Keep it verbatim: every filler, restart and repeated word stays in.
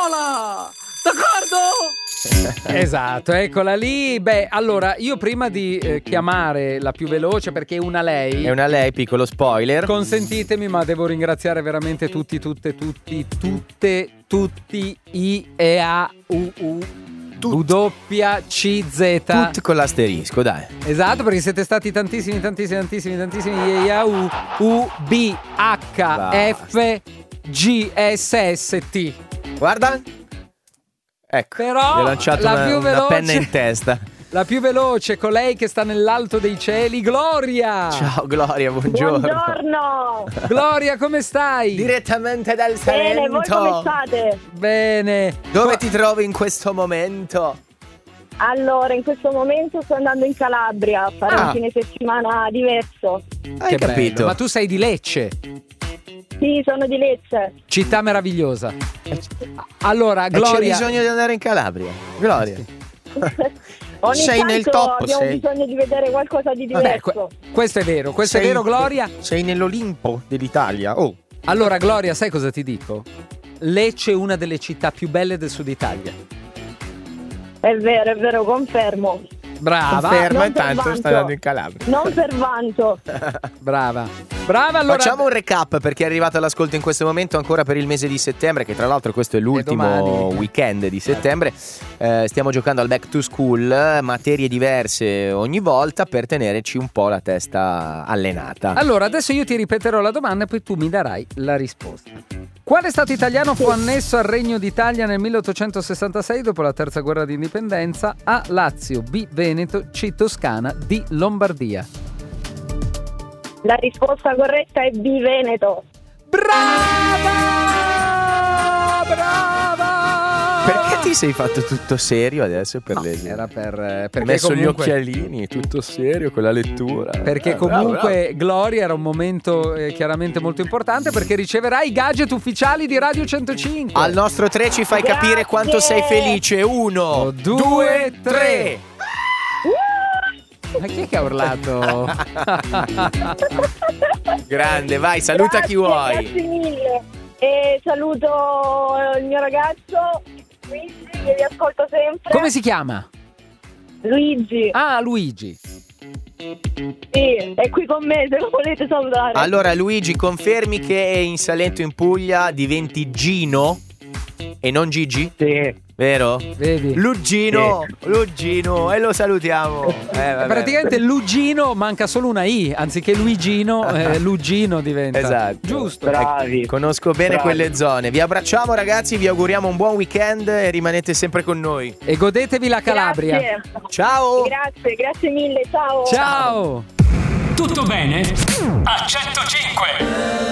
vola! D'accordo? Esatto, eccola lì. Beh, allora, io prima di eh, chiamare la più veloce, perché è una lei. È una lei, piccolo spoiler. Consentitemi, ma devo ringraziare veramente tutti, tutte, tutti, tutte, tutti, I, E, A, U, U, W, C, Z. Tutti con l'asterisco, dai. Esatto, perché siete stati tantissimi, tantissimi, tantissimi, tantissimi. I, E, A, U, U, B, H, Basta. F, G, S, S, T. Guarda. Ecco, Però mi ha lanciato la una, più una veloce- penna in testa. La più veloce, colei che sta nell'alto dei cieli, Gloria. Ciao Gloria, buongiorno. Buongiorno. Gloria, come stai? Direttamente dal Bene, voi Salento. come state? Bene. Dove ti trovi in questo momento? Allora, in questo momento sto andando in Calabria a fare Ah. un fine settimana diverso. Hai Che capito? bello. Ma tu sei di Lecce, Sì, sono di Lecce. città meravigliosa. Allora, E c'è Gloria, bisogno di andare in Calabria. Gloria. Ogni Sei tanto nel top, abbiamo sei. bisogno di vedere qualcosa di Vabbè, diverso. que- questo è vero, questo Sei- è vero, Gloria. Sei nell'Olimpo dell'Italia. Oh. Allora, Gloria, sai cosa ti dico? Lecce è una delle città più belle del sud Italia. È vero, è vero, confermo. Brava, Ferma, non per intanto vanto. sta andando in Calabria. Non per vanto. brava. Brava, allora. Facciamo un recap per chi è arrivato all'ascolto in questo momento ancora per il mese di settembre, che tra l'altro questo è l'ultimo domani. weekend di settembre. Eh, stiamo giocando al Back to School, materie diverse ogni volta per tenerci un po' la testa allenata. Allora, adesso io ti ripeterò la domanda e poi tu mi darai la risposta. Quale stato italiano fu annesso al Regno d'Italia nel milleottocentosessantasei dopo la terza guerra d'indipendenza? A. Lazio, B. Veneto, C. Toscana, D. Lombardia. La risposta corretta è B, Veneto. Brava! Brava! Perché ti sei fatto tutto serio adesso per le... Era per eh, Hai perché messo comunque, gli occhialini, tutto serio con la lettura. Perché Eh, bravo, comunque bravo. Gloria era un momento eh, chiaramente molto importante, perché riceverai i gadget ufficiali di Radio centocinque. Al nostro tre ci fai Grazie. capire quanto sei felice. Uno, Due, due, tre. tre. Ma chi è che ha urlato? Grande, vai, saluta Grazie, chi vuoi. Grazie mille. E saluto il mio ragazzo Luigi, che vi ascolto sempre. Come si chiama? Luigi. Ah, Luigi. Sì, è qui con me se lo volete salutare. Allora Luigi, confermi che in Salento in Puglia diventi Gino e non Gigi? Sì. Vero? Vedi? Lugino, Lugino, e lo salutiamo. Eh, vabbè. Praticamente Lugino manca solo una I, anziché Luigino, eh, Lugino diventa. Esatto. Giusto. Bravi. Conosco bene Bravi. quelle zone. Vi abbracciamo ragazzi, vi auguriamo un buon weekend e rimanete sempre con noi. E godetevi la Calabria. Grazie. Ciao! Grazie, grazie mille, ciao. Ciao. Tutto bene? A centocinque